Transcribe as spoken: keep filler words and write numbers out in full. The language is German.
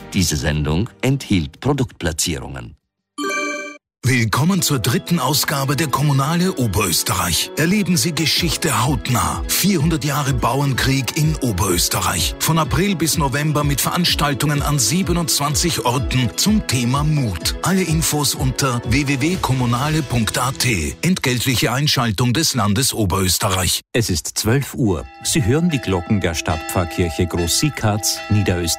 Diese Sendung enthielt Produktplatzierungen. Willkommen zur dritten Ausgabe der Kommunale Oberösterreich. Erleben Sie Geschichte hautnah. vierhundert Jahre Bauernkrieg in Oberösterreich. Von April bis November mit Veranstaltungen an siebenundzwanzig Orten zum Thema Mut. Alle Infos unter w w w punkt kommunale punkt a t. Entgeltliche Einschaltung des Landes Oberösterreich. Es ist zwölf Uhr. Sie hören die Glocken der Stadtpfarrkirche Groß Siekharz, Niederösterreich.